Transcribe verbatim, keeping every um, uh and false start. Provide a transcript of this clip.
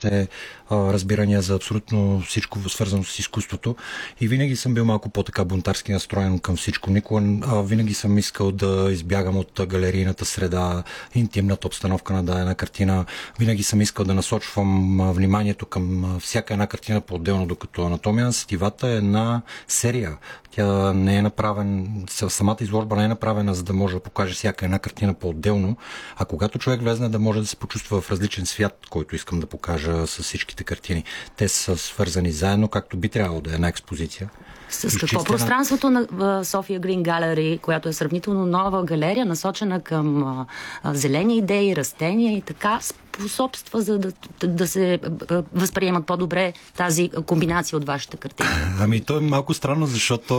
моите а, разбирания за абсолютно всичко свързано с изкуството и винаги съм бил малко по-така бунтарски настроен към всичко. Никога, а, винаги съм искал да избягам от галерийната среда, интимната обстановка на дадена картина. Винаги съм искал да насочвам а, вниманието към а, всяка една картина по-отделно, докато Анатомия на сетивата е една серия. Тя не е направен, самата изложба не е направена, за да може да покаже всяка една картина по-отделно, а когато човек влезне, да може да се почувства в различен свят, който искам да покажа с всичките картини. Те са свързани заедно, както би трябвало да е една експозиция. С какво? Пространството на София Грин Галери, която е сравнително нова галерия, насочена към а, а, зелени идеи, растения и така, способства за да, да, да се а, възприемат по-добре тази комбинация от вашите картини. Ами то е малко странно, защото